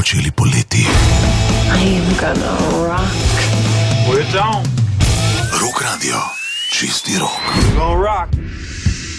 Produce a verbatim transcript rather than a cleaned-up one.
začeli poleti. I'm gonna rock. We're on. Rock Radio, čisti rok. We're gonna rock.